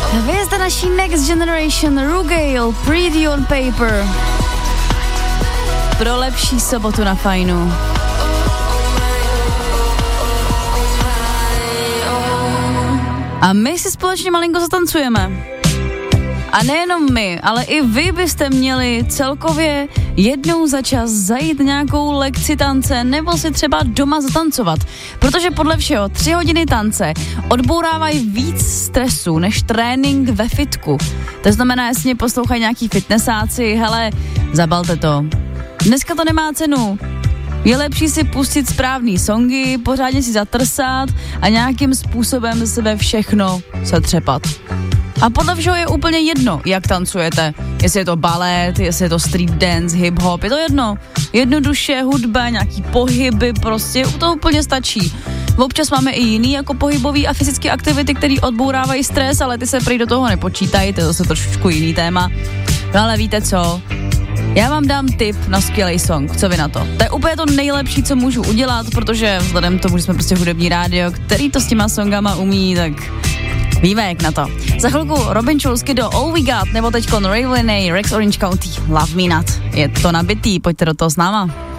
Hvězda naší Next Generation, Rugale, Pretty on Paper. Pro lepší sobotu na Fajnu. A my si společně malinko zatancujeme. A nejenom my, ale i vy byste měli celkově jednou za čas zajít nějakou lekci tance nebo si třeba doma zatancovat. Protože podle všeho 3 hodiny tance odbourávají víc stresu než trénink ve fitku. To znamená, jestli mě poslouchají nějaký fitnessáci, hele, zabalte to. Dneska to nemá cenu. Je lepší si pustit správný songy, pořádně si zatrsat a nějakým způsobem se ve všechno setřepat. A podle všeho je úplně jedno, jak tancujete. Jestli je to balet, jestli je to street dance, hip-hop, je to jedno. Jednoduše, hudba, nějaký pohyby, prostě to úplně stačí. Občas máme i jiný jako pohybový a fyzické aktivity, které odbourávají stres, ale ty se prý do toho nepočítají, to je zase trošičku jiný téma. No ale víte co? Já vám dám tip na skvělý song, co vy na to? To je úplně to nejlepší, co můžu udělat, protože vzhledem k tomu, že jsme prostě hudební rádio, který to s těma songama umí, tak víme jak na to. Za chvilku Robin Schulz do All We Got, nebo teďkon Ray Renee, Rex Orange County, Love Me Not. Je to nabitý, pojďte do toho s náma.